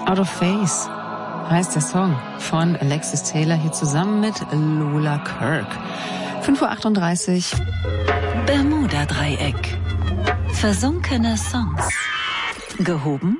Out of Phase heißt der Song von Alexis Taylor hier zusammen mit Lola Kirk. 5:38 Uhr. Bermuda-Dreieck. Versunkene Songs. Gehoben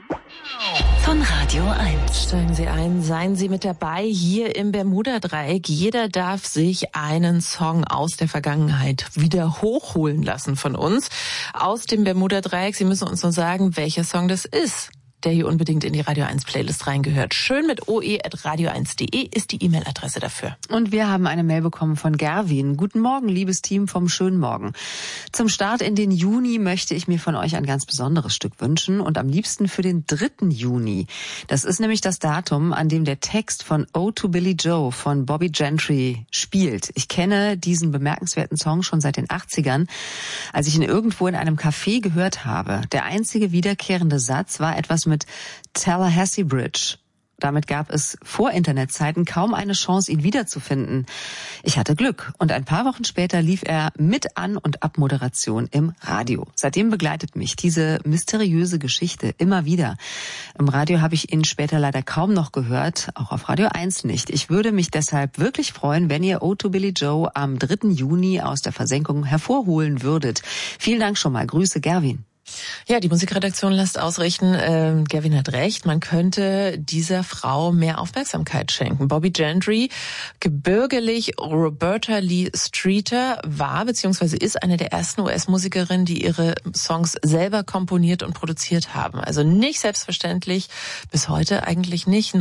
von Radio 1. Steigen Sie ein, seien Sie mit dabei hier im Bermuda-Dreieck. Jeder darf sich einen Song aus der Vergangenheit wieder hochholen lassen von uns. Aus dem Bermuda-Dreieck. Sie müssen uns nur sagen, welcher Song das ist, der hier unbedingt in die Radio 1 Playlist reingehört. Schön mit oe@radio1.de ist die E-Mail-Adresse dafür. Und wir haben eine Mail bekommen von Gerwin. Guten Morgen, liebes Team vom Schönen Morgen. Zum Start in den Juni möchte ich mir von euch ein ganz besonderes Stück wünschen und am liebsten für den 3. Juni. Das ist nämlich das Datum, an dem der Text von Ode to Billie Joe von Bobby Gentry spielt. Ich kenne diesen bemerkenswerten Song schon seit den 80ern, als ich ihn irgendwo in einem Café gehört habe. Der einzige wiederkehrende Satz war etwas mit Tallahassee Bridge. Damit gab es vor Internetzeiten kaum eine Chance, ihn wiederzufinden. Ich hatte Glück und ein paar Wochen später lief er mit An- und Abmoderation im Radio. Seitdem begleitet mich diese mysteriöse Geschichte immer wieder. Im Radio habe ich ihn später leider kaum noch gehört, auch auf Radio 1 nicht. Ich würde mich deshalb wirklich freuen, wenn ihr Ode to Billie Joe am 3. Juni aus der Versenkung hervorholen würdet. Vielen Dank schon mal. Grüße, Gerwin. Ja, die Musikredaktion lässt ausrichten, Gerwin hat recht, man könnte dieser Frau mehr Aufmerksamkeit schenken. Bobby Gentry, gebürgerlich Roberta Lee Streeter, war bzw. ist eine der ersten US-Musikerinnen, die ihre Songs selber komponiert und produziert haben. Also nicht selbstverständlich, bis heute eigentlich nicht.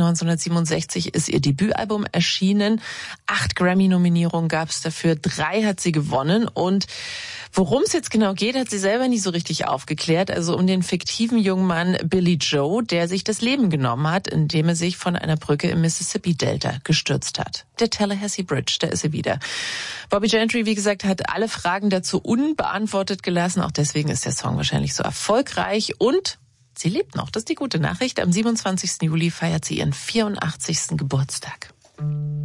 1967 ist ihr Debütalbum erschienen, 8 Grammy-Nominierungen gab es dafür, 3 hat sie gewonnen und worum es jetzt genau geht, hat sie selber nicht so richtig aufgeklärt. Also um den fiktiven jungen Mann Billie Joe, der sich das Leben genommen hat, indem er sich von einer Brücke im Mississippi-Delta gestürzt hat. Der Tallahassee Bridge, da ist er wieder. Bobby Gentry, wie gesagt, hat alle Fragen dazu unbeantwortet gelassen. Auch deswegen ist der Song wahrscheinlich so erfolgreich. Und sie lebt noch. Das ist die gute Nachricht. Am 27. Juli feiert sie ihren 84. Geburtstag.